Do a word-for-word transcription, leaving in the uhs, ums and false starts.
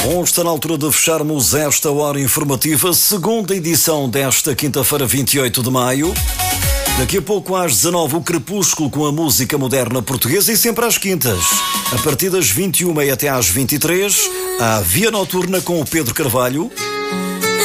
Bom, está na altura de fecharmos esta hora informativa, segunda edição desta quinta-feira, vinte e oito de maio. Daqui a pouco às dezanove, o Crepúsculo com a música moderna portuguesa e sempre às quintas. A partir das vinte e uma e até às vinte e três, a Via Noturna com o Pedro Carvalho.